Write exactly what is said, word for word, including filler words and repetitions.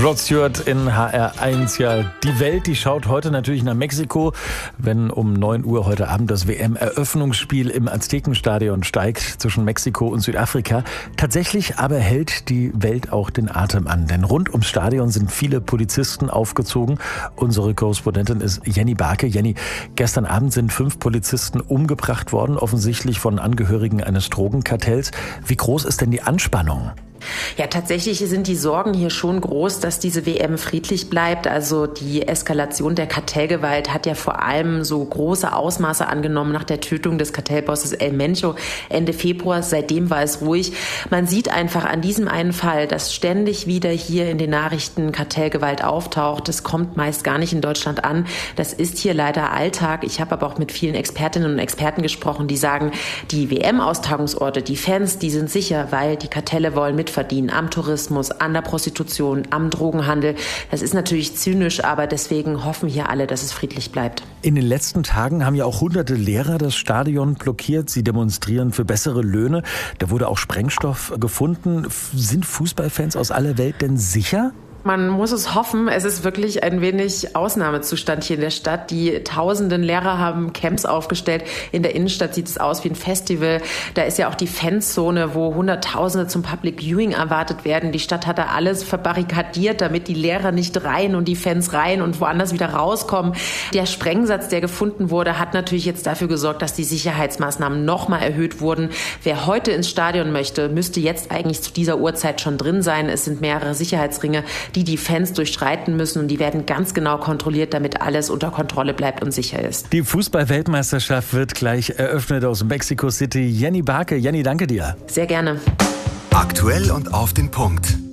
Rod Stewart in H R eins. Ja, die Welt, die schaut heute natürlich nach Mexiko, wenn um neun Uhr heute Abend das W M-Eröffnungsspiel im Aztekenstadion steigt zwischen Mexiko und Südafrika. Tatsächlich aber hält die Welt auch den Atem an, denn rund ums Stadion sind viele Polizisten aufgezogen. Unsere Korrespondentin ist Jenny Barke. Jenny, gestern Abend sind fünf Polizisten umgebracht worden, offensichtlich von Angehörigen eines Drogenkartells. Wie groß ist denn die Anspannung? Ja, tatsächlich sind die Sorgen hier schon groß, dass diese W M friedlich bleibt. Also die Eskalation der Kartellgewalt hat ja vor allem so große Ausmaße angenommen nach der Tötung des Kartellbosses El Mencho Ende Februar. Seitdem war es ruhig. Man sieht einfach an diesem einen Fall, dass ständig wieder hier in den Nachrichten Kartellgewalt auftaucht. Das kommt meist gar nicht in Deutschland an. Das ist hier leider Alltag. Ich habe aber auch mit vielen Expertinnen und Experten gesprochen, die sagen, die W M-Austragungsorte, die Fans, die sind sicher, weil die Kartelle wollen mitverdienen am Tourismus, an der Prostitution, am Drogenhandel. Das ist natürlich zynisch, aber deswegen hoffen hier alle, dass es friedlich bleibt. In den letzten Tagen haben ja auch hunderte Lehrer das Stadion blockiert. Sie demonstrieren für bessere Löhne. Da wurde auch Sprengstoff gefunden. Sind Fußballfans aus aller Welt denn sicher? Man muss es hoffen. Es ist wirklich ein wenig Ausnahmezustand hier in der Stadt. Die tausenden Lehrer haben Camps aufgestellt. In der Innenstadt sieht es aus wie ein Festival. Da ist ja auch die Fanzone, wo Hunderttausende zum Public Viewing erwartet werden. Die Stadt hat da alles verbarrikadiert, damit die Lehrer nicht rein und die Fans rein und woanders wieder rauskommen. Der Sprengsatz, der gefunden wurde, hat natürlich jetzt dafür gesorgt, dass die Sicherheitsmaßnahmen nochmal erhöht wurden. Wer heute ins Stadion möchte, müsste jetzt eigentlich zu dieser Uhrzeit schon drin sein. Es sind mehrere Sicherheitsringe, die die Fans durchschreiten müssen, und die werden ganz genau kontrolliert, damit alles unter Kontrolle bleibt und sicher ist. Die Fußball-Weltmeisterschaft wird gleich eröffnet aus Mexico City. Jenny Barke. Jenny, danke dir. Sehr gerne. Aktuell und auf den Punkt.